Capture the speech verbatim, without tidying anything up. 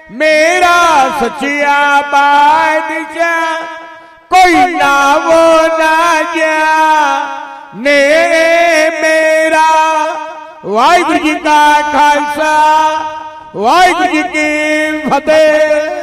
मेरा सचिया बादशाह कोई ना वो ना जा नेड़े मेरा। वाहिगुरू जी का खालसा वाहिगुरू जी की फतेह।